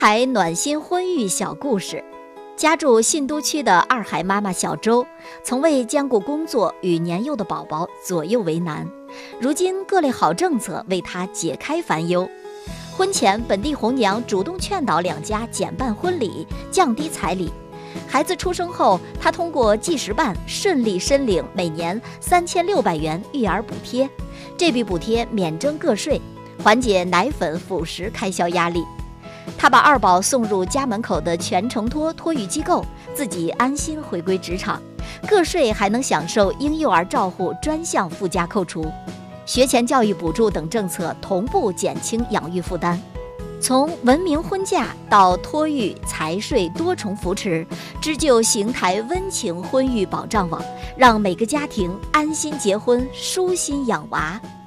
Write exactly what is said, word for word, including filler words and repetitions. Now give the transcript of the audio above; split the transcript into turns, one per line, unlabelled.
还暖心婚育小故事。家住信都区的二孩妈妈小周，从未兼顾工作与年幼的宝宝左右为难，如今各类好政策为她解开烦忧。婚前，本地红娘主动劝导两家减办婚礼，降低彩礼。孩子出生后，她通过计时办顺利申领每年三千六百元育儿补贴，这笔补贴免征个税，缓解奶粉、辅食开销压力。她把二宝送入家门口的全程托托育机构，自己安心回归职场，个税还能享受婴幼儿照护专项附加扣除，学前教育补助等政策同步减轻养育负担。从文明婚嫁到托育、财税多重扶持，织就邢台温情婚育保障网，让每个家庭安心结婚，舒心养娃。